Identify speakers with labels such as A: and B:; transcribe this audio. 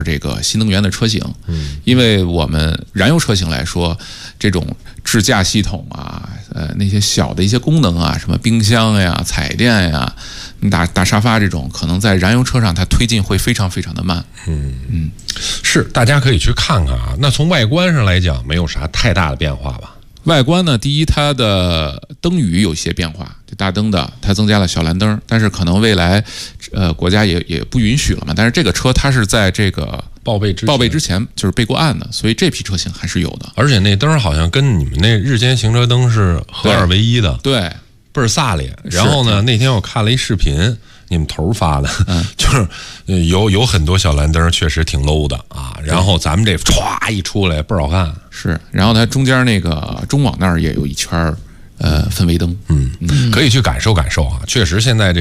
A: 这个新能源的车型，因为我们燃油车型来说，这种智驾系统啊，那些小的一些功能啊，什么冰箱呀、彩电呀、大沙发这种，可能在燃油车上它推进会非常非常的慢。
B: 是，大家可以去看看啊。那从外观上来讲，没有啥太大的变化吧？
A: 外观呢，第一，它的灯语有些变化，就大灯的它增加了小蓝灯，但是可能未来，国家也不允许了嘛。但是这个车它是在这个报备之前就是备过案的，所以这批车型还是有的。
B: 而且那灯好像跟你们那日间行车灯是合二为一的，
A: 对，
B: 倍儿飒咧。然后呢，那天我看了一视频。你们头发的，就是有很多小蓝灯，确实挺 low 的啊。然后咱们这歘一出来倍儿好看，
A: 是。然后它中间那个中网那儿也有一圈氛围灯，
B: 可以去感受感受啊。确实现在这